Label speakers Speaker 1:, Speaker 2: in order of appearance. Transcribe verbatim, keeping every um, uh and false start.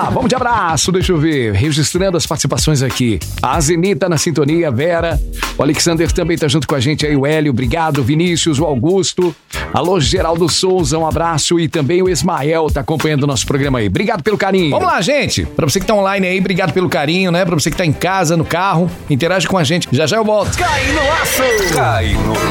Speaker 1: lá, vamos de abraço, deixa eu ver. Registrando as participações aqui. A Zenita na sintonia, Vera. O Alexander também tá junto com a gente aí, o Hélio, obrigado. Vinícius, o Augusto. Alô, Geraldo Souza, um abraço. E também o Ismael tá acompanhando o nosso programa aí. Obrigado pelo carinho. Vamos lá, gente. Pra você que tá online aí, obrigado pelo carinho, né? Pra você que tá em casa, no carro, interage com a gente. Já já eu volto.
Speaker 2: Cai no laço! Cai no